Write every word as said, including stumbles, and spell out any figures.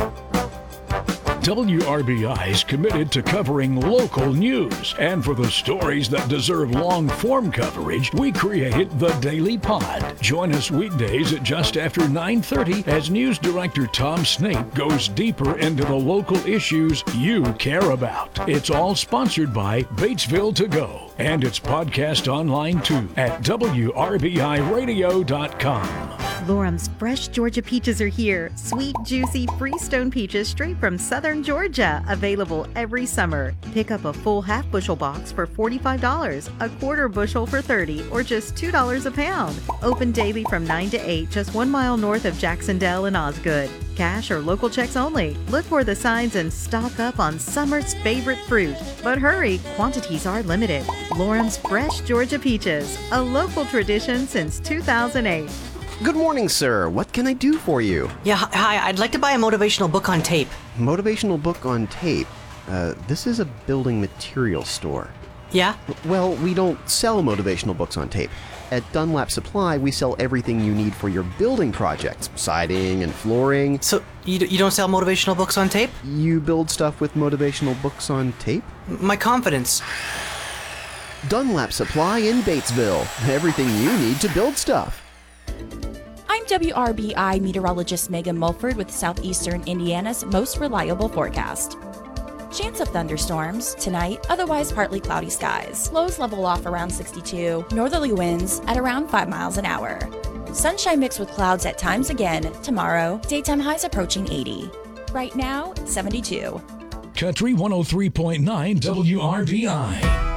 W R B I is committed to covering local news. And for the stories that deserve long-form coverage, we created the Daily Pod. Join us weekdays at just after nine thirty as News Director Tom Snape goes deeper into the local issues you care about. It's all sponsored by Batesville To Go. And it's podcast online too at W R B I radio dot com. Lorum's fresh Georgia peaches are here. Sweet, juicy Freestone peaches straight from southern Georgia. Available every summer. Pick up a full half bushel box for forty-five dollars, a quarter bushel for thirty dollars, or just two dollars a pound. Open daily from nine to eight, just one mile north of Jacksonville and Osgood. Cash or local checks only. Look for the signs and stock up on summer's favorite fruit. But hurry, quantities are limited. Lorum's fresh Georgia peaches, a local tradition since two thousand eight. Good morning, sir. What can I do for you? Yeah, hi. I'd like to buy a motivational book on tape. Motivational book on tape? Uh, this is a building materials store. Yeah? Well, we don't sell motivational books on tape. At Dunlap Supply, we sell everything you need for your building projects. Siding and flooring. So, you, d- you don't sell motivational books on tape? You build stuff with motivational books on tape? My confidence. Dunlap Supply in Batesville. Everything you need to build stuff. I'm W R B I meteorologist Megan Mulford with Southeastern Indiana's most reliable forecast. Chance of thunderstorms tonight, otherwise partly cloudy skies. Lows level off around sixty-two, northerly winds at around five miles an hour. Sunshine mixed with clouds at times again tomorrow, daytime highs approaching eighty. Right now, seventy-two. Country one oh three point nine W R B I.